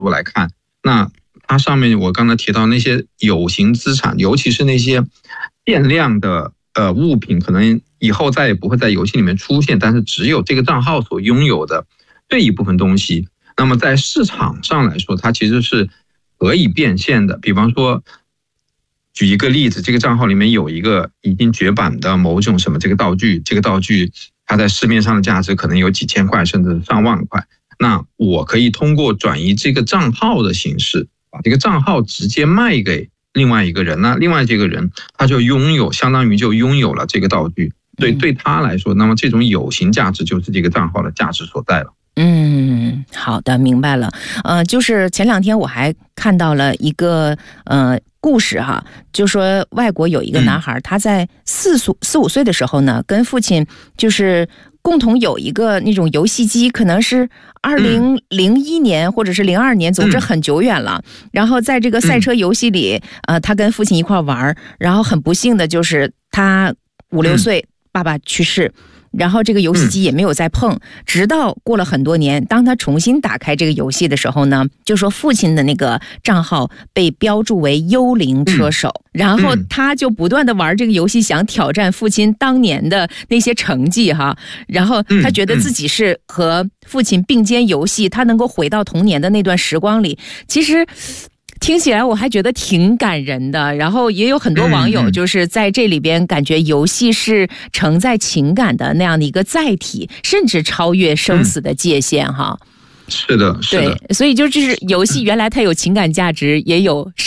度来看，那它上面我刚才提到那些有形资产，尤其是那些变量的物品，可能以后再也不会在游戏里面出现，但是只有这个账号所拥有的这一部分东西，那么在市场上来说，它其实是可以变现的。比方说，举一个例子，这个账号里面有一个已经绝版的某种什么这个道具，这个道具它在市面上的价值可能有几千块甚至上万块，那我可以通过转移这个账号的形式，把这个账号直接卖给另外一个人，那另外这个人他就相当于就拥有了这个道具，对他来说，那么这种有形价值就是这个账号的价值所在了。 好的，明白了。就是前2天我还看到了一个故事哈，就说外国有一个男孩，他在4、5岁的时候呢，跟父亲就是共同有一个那种游戏机，可能是2001年或者是02年，总之很久远了。然后在这个赛车游戏里，他跟父亲一块玩，然后很不幸的就是他5、6岁，爸爸去世。然后这个游戏机也没有再碰，直到过了很多年，当他重新打开这个游戏的时候呢，就说父亲的那个账号被标注为幽灵车手，然后他就不断的玩这个游戏，想挑战父亲当年的那些成绩哈，然后他觉得自己是和父亲并肩游戏，他能够回到童年的那段时光里。其实听起来我还觉得挺感人的，然后也有很多网友就是在这里边感觉游戏是承载情感的那样的一个载体，甚至超越生死的界限哈。 是的，是的。 对，所以就是游戏原来它有情感价值，也有